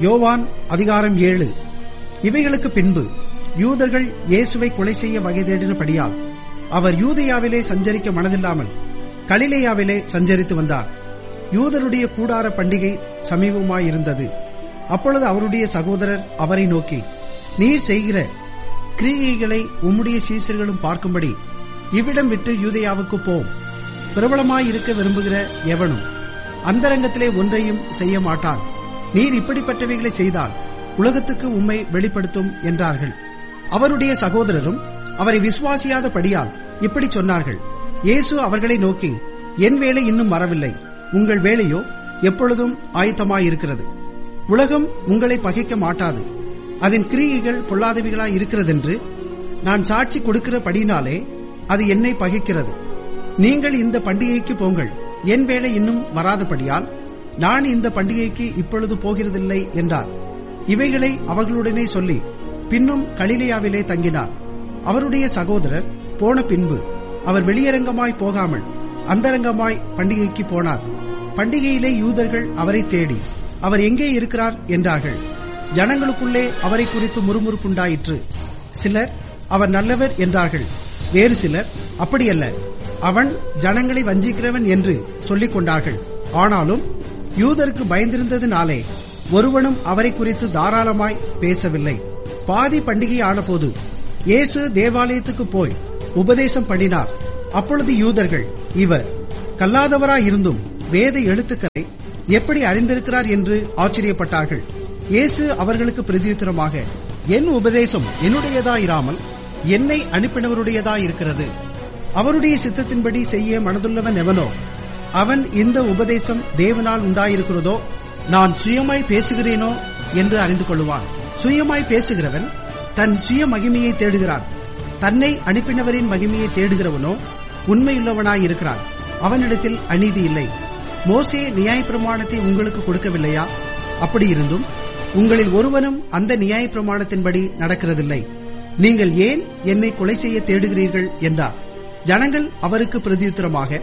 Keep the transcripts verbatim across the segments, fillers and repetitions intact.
யோவான் அதிகாரம் ஏழு. இவைகளுக்கு பின்பு யூதர்கள் இயேசுவை கொலை செய்ய வகை தேடினபடியால் அவர் யூதேயாவிலே சஞ்சரிக்க மனதில்லாமல் கலிலேயாவிலே சஞ்சரித்து வந்தார். யூதருடைய கூடார பண்டிகை சமீபமாயிருந்தது. அப்பொழுது அவருடைய சகோதரர் அவரை நோக்கி, நீர் செய்கிற கிரியைகளை உம்முடைய சீசர்களும் பார்க்கும்படி இவ்விடம் விட்டு யூதேயாவுக்கு போம். பிரபலமாயிருக்க விரும்புகிற எவனும் அந்தரங்கத்திலே ஒன்றையும் செய்ய மாட்டான். நீர் இப்படிப்பட்டவைகளை செய்தால் உலகத்துக்கு உம்மை வெளிப்படுத்தும் என்றார்கள். அவருடைய சகோதரரும் அவரை விசுவாசியாதபடியால் இப்படி சொன்னார்கள். இயேசு அவர்களை நோக்கி, என் வேலை இன்னும் வரவில்லை, உங்கள் வேலையோ எப்பொழுதும் ஆயத்தமாயிருக்கிறது. உலகம் உங்களை பகைக்க மாட்டாது. அதன் கிரியைகள் பொல்லாதவைகளாய் இருக்கிறதென்று நான் சாட்சி கொடுக்கிறபடினாலே அது என்னை பகைக்கிறது. நீங்கள் இந்த பண்டிகைக்கு போங்கள், என் வேலை இன்னும் வராதபடியால் நான் இந்த பண்டிகைக்கு இப்பொழுது போகிறதில்லை என்றார். இவைகளை அவர்களுடனே சொல்லி பின்னும் கலிலேயாவிலே தங்கினார். அவருடைய சகோதரர் போன பின்பு அவர் வெளியரங்கமாய் போகாமல் அந்தரங்கமாய் பண்டிகைக்கு போனார். பண்டிகையிலே யூதர்கள் அவரை தேடி அவர் எங்கே இருக்கிறார் என்றார்கள். ஜனங்களுக்குள்ளே அவரை குறித்து முறுமுறுப்புண்டாயிற்று. சிலர் அவர் நல்லவர் என்றார்கள். வேறு சிலர் அப்படியல்ல, அவன் ஜனங்களை வஞ்சிக்கிறவன் என்று சொல்லிக் கொண்டார்கள். ஆனாலும் யூதருக்கு பயந்திருந்ததினாலே ஒருவனும் அவரை குறித்து தாராளமாய் பேசவில்லை. பாதி பண்டிகை ஆனபோது இயேசு தேவாலயத்துக்கு போய் உபதேசம் பண்ணினார். அப்பொழுது யூதர்கள், இவர் கல்லாதவராயிருந்தும் வேத எழுத்துக்களை எப்படி அறிந்திருக்கிறார் என்று ஆச்சரியப்பட்டார்கள். இயேசு அவர்களுக்கு பிரதியுத்தரமாக, என் உபதேசம் என்னுடையதாயிராமல் என்னை அனுப்பினவருடையதாயிருக்கிறது. அவருடைய சித்தத்தின்படி செய்ய மனதுள்ளவன் எவனோ அவன் இந்த உபதேசம் தேவனால் உண்டாயிருக்கிறதோ நான் சுயமாய் பேசுகிறேனோ என்று அறிந்து கொள்ளுவான். சுயமாய் பேசுகிறவன் தன் சுய மகிமையை தேடுகிறான். தன்னை அனுப்பினவரின் மகிமையை தேடுகிறவனோ உண்மையுள்ளவனாயிருக்கிறான். அவனிடத்தில் அநீதி இல்லை. மோசே நியாயப்பிரமாணத்தை உங்களுக்கு கொடுக்கவில்லையா? அப்படியிருந்தும் உங்களில் ஒருவனும் அந்த நியாயப்பிரமாணத்தின்படி நடக்கிறதில்லை. நீங்கள் ஏன் என்னை கொலை செய்ய தேடுகிறீர்கள் என்றார். ஜனங்கள் அவருக்கு பிரதியுத்தரமாக,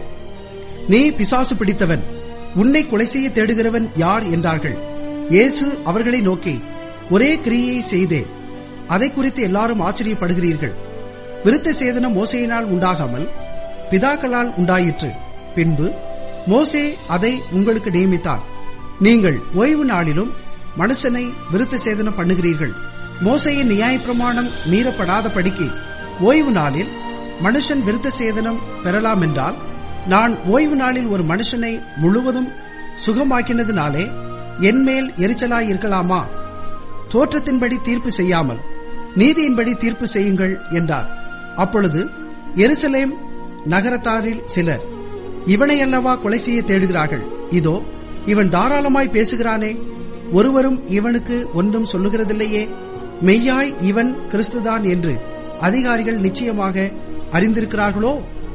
நீ பிசாசு பிடித்தவன், உன்னை கொலை செய்ய தேடுகிறவன் யார் என்றார்கள். இயேசு அவர்களை நோக்கி, ஒரே கிரியை செய்தே, அதை குறித்து எல்லாரும் ஆச்சரியப்படுகிறீர்கள். விருத்த சேதனம் மோசேயினால் உண்டாகாமல் பிதாக்களால் உண்டாயிற்று. பின்பு மோசே அதை உங்களுக்கு நியமித்தார். நீங்கள் ஓய்வு நாளிலும் மனுஷனை விருத்த சேதனம் பண்ணுகிறீர்கள். மோசேயின் நியாயப்பிரமாணம் மீறப்படாதபடிக்கு ஓய்வு நாளில் மனுஷன் விருத்த சேதனம் பெறலாம் என்றால், நான் ஓய்வு நாளில் ஒரு மனுஷனை முழுவதும் சுகமாக்கினதினாலே என்மேல் எரிச்சலாயிருக்கலாமா? தோற்றத்தின்படி தீர்ப்பு செய்யாமல் நீதியின்படி தீர்ப்பு செய்யுங்கள் என்றார். அப்பொழுது எருசலேம் நகரத்தாரில் சிலர், இவனையல்லவா கொலை செய்ய தேடுகிறார்கள்? இதோ இவன் தாராளமாய் பேசுகிறானே, ஒருவரும் இவனுக்கு ஒன்றும் சொல்லுகிறதில்லையே. மெய்யாய் இவன் கிறிஸ்துதான் என்று அதிகாரிகள் நிச்சயமாக அறிந்திருக்கிறார்களோ?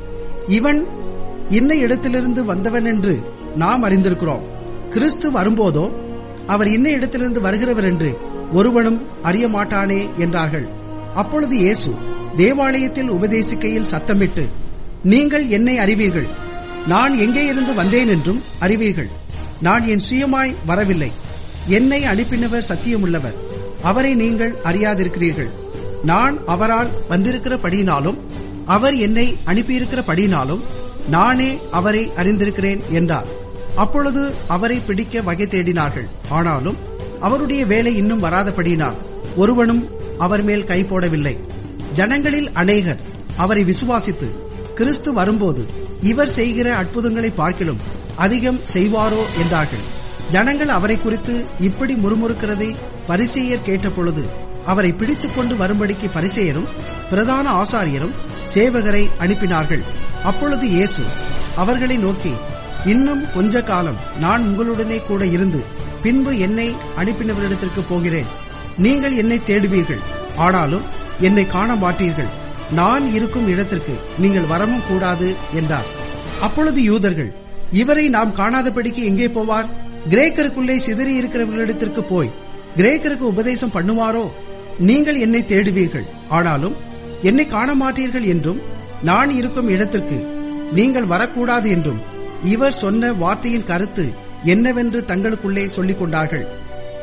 இவன் இன்ன இடத்திலிருந்து வந்தவன் என்று நாம் அறிந்திருக்கிறோம். கிறிஸ்து வரும்போதோ அவர் இன்ன இடத்திலிருந்து வருகிறவர் என்று ஒருவனும் அறிய மாட்டானே என்றார்கள். அப்பொழுது இயேசு தேவாலயத்தில் உபதேசிக்கையில் சத்தமிட்டு, நீங்கள் என்னை அறிவீர்கள், நான் எங்கே இருந்து வந்தேன் என்றும் அறிவீர்கள். நான் என் சுயமாய் வரவில்லை, என்னை அனுப்பினவர் சத்தியமுள்ளவர், அவரை நீங்கள் அறியாதிருக்கிறீர்கள். நான் அவரால் வந்திருக்கிறபடியினாலும் அவர் என்னை அனுப்பியிருக்கிறபடியினாலும் நானே அவரை அறிந்திருக்கிறேன் என்றார். அப்பொழுது அவரை பிடிக்க வகை தேடினார்கள். ஆனாலும் அவருடைய வேலை இன்னும் வராதபடியினால் ஒருவனும் அவர் மேல் கை போடவில்லை. ஜனங்களில் அநேகர் அவரை விசுவாசித்து, கிறிஸ்து வரும்போது இவர் செய்கிற அற்புதங்களை பார்க்கிலும் அதிகம் செய்வாரோ என்றார்கள். ஜனங்கள் அவரை குறித்து இப்படி முறுமுறுக்கிறதை பரிசேயர் கேட்டபொழுது அவரை பிடித்துக் கொண்டு வரும்படிக்கு பரிசேயரும் பிரதான ஆசாரியரும் சேவகரை அனுப்பினார்கள். அப்பொழுது இயேசு அவர்களை நோக்கி, இன்னும் கொஞ்ச காலம் நான் உங்களுடனே கூட இருந்து பின்பு என்னை அனுப்பினவரிடத்திற்கு போகிறேன். நீங்கள் என்னை தேடுவீர்கள், ஆனாலும் என்னை காண மாட்டீர்கள். நான் இருக்கும் இடத்திற்கு நீங்கள் வரவும் கூடாது என்றார். அப்பொழுது யூதர்கள், இவரை நாம் காணாதபடிக்கு எங்கே போவார்? கிரேக்கருக்குள்ளே சிதறி இருக்கிறவர்களிடத்திற்கு போய் கிரேக்கருக்கு உபதேசம் பண்ணுவாரோ? நீங்கள் என்னை தேடுவீர்கள், ஆனாலும் என்னை காண மாட்டீர்கள் என்றும், நான் இருக்கும் இடத்திற்கு நீங்கள் வரக்கூடாது என்றும் இவர் சொன்ன வார்த்தையின் கருத்து என்னவென்று தங்களுக்குள்ளே சொல்லிக் கொண்டார்கள்.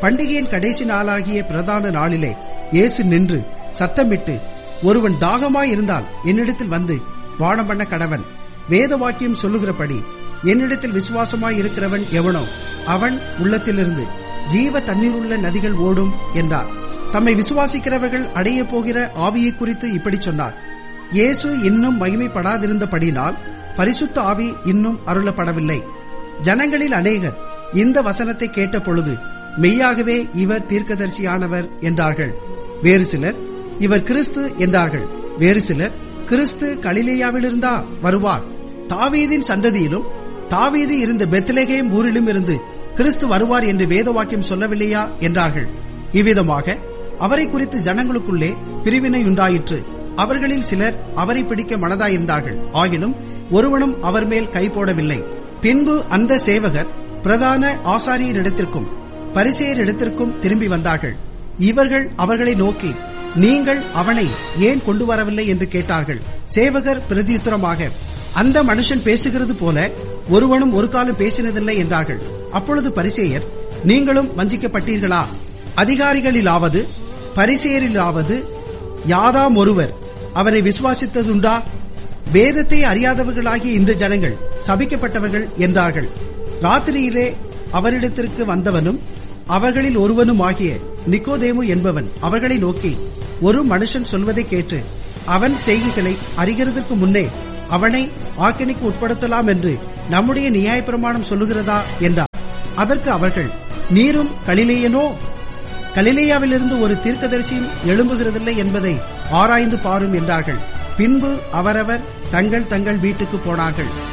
பண்டிகையின் கடைசி நாளாகிய பிரதான நாளிலே இயேசு நின்று சத்தமிட்டு, ஒருவன் தாகமாயிருந்தால் என்னிடத்தில் வந்து பானம் பண்ண கடவன். வேத வாக்கியம் சொல்லுகிறபடி என்னிடத்தில் விசுவாசமாய் இருக்கிறவன் எவனோ அவன் உள்ளத்திலிருந்து ஜீவ தண்ணீருள்ள நதிகள் ஓடும் என்றார். தம்மை விசுவாசிக்கிறவர்கள் அடைய போகிற ஆவியை குறித்து இப்படி சொன்னார். இயேசு இன்னும் மகிமைப்படாதிருந்தபடினால் பரிசுத்த ஆவி இன்னும் அருளப்படவில்லை. ஜனங்களில் அநேகர் இந்த வசனத்தை கேட்ட பொழுது, மெய்யாகவே இவர் தீர்க்கதரிசியானவர் என்றார்கள். வேறு சிலர், இவர் கிறிஸ்து என்றார்கள். வேறு சிலர், கிறிஸ்து கலிலேயாவிலிருந்தா வருவார்? தாவீதின் சந்ததியிலும் தாவீது இருந்த பெத்லகேம் ஊரிலும் இருந்து கிறிஸ்து வருவார் என்று வேத வாக்கியம் சொல்லவில்லையா என்றார்கள். இவ்விதமாக அவரை குறித்து ஜனங்களுக்குள்ளே பிரிவினை உண்டாயிற்று. அவர்களில் சிலர் அவரை பிடிக்க மனதாயிருந்தார்கள். ஆகிலும் ஒருவனும் அவர் மேல் கை போடவில்லை. பின்பு அந்த சேவகர் பிரதான ஆசாரியரிடத்திற்கும் பரிசேயரிடத்திற்கும் திரும்பி வந்தார்கள். இவர்கள் அவர்களை நோக்கி, நீங்கள் அவனை ஏன் கொண்டு வரவில்லை என்று கேட்டார்கள். சேவகர் பிரதியுத்தரமாக, அந்த மனுஷன் பேசுகிறது போல ஒருவனும் ஒரு காலம் பேசினதில்லை என்றார்கள். அப்பொழுது பரிசேயர், நீங்களும் வஞ்சிக்கப்பட்டீர்களா? அதிகாரிகளிலாவது பரிசேயரிலாவது யாதாம் ஒருவர் அவரை விசுவாசித்ததுண்டா? வேதத்தை அறியாதவர்களாகிய இந்த ஜனங்கள் சபிக்கப்பட்டவர்கள் என்றார்கள். ராத்திரியிலே அவரிடத்திற்கு வந்தவனும் அவர்களில் ஒருவனும் ஆகிய நிக்கோதேமு என்பவன் அவர்களை நோக்கி, ஒரு மனுஷன் சொல்வதை கேட்டு அவன் செய்கைகளை அறிகிறதற்கு முன்னே அவனை ஆக்கினைக்கு உட்படுத்தலாம் என்று நம்முடைய நியாயப்பிரமாணம் சொல்லுகிறதா என்றார். அதற்கு அவர்கள், நீரும் கலிலேயனோ? கலிலேயாவிலிருந்து ஒரு தீர்க்கதரிசியும் எழும்புகிறதில்லை என்பதை ஆராய்ந்து பாரும் என்றார்கள். பின்பு அவரவர் தங்கள் தங்கள் வீட்டுக்கு போனார்கள்.